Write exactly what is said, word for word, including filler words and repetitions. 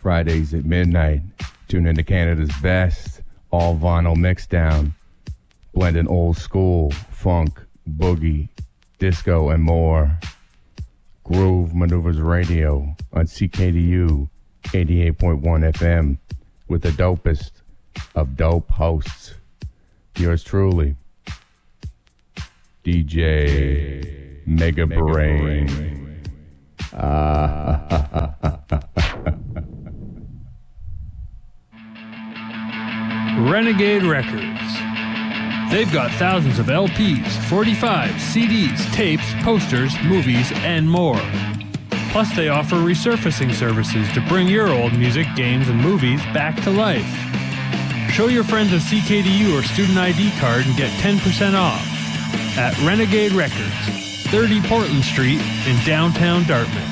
Fridays at midnight. Tune into Canada's best all vinyl mixdown, blending old school, funk, boogie, disco, and more. Groove Maneuvers Radio on C K D U eighty-eight point one F M with the dopest of dope hosts. Yours truly, D J Mega Brain. Ah. Renegade Records. They've got thousands of L Ps, forty-fives, C Ds, tapes, posters, movies, and more. Plus, they offer resurfacing services to bring your old music, games, and movies back to life. Show your friends a C K D U or student I D card and get ten percent off at Renegade Records, thirty Portland Street in downtown Dartmouth.